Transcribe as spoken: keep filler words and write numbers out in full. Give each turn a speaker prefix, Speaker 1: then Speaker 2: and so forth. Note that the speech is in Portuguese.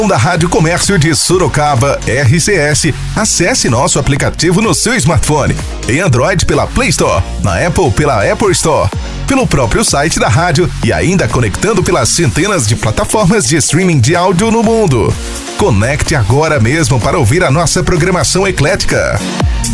Speaker 1: Da Rádio Comércio de Sorocaba, R C S. Acesse nosso aplicativo no seu smartphone, em Android pela Play Store, na Apple pela Apple Store, pelo próprio site da rádio e ainda conectando pelas centenas de plataformas de streaming de áudio no mundo. Conecte agora mesmo para ouvir a nossa programação eclética.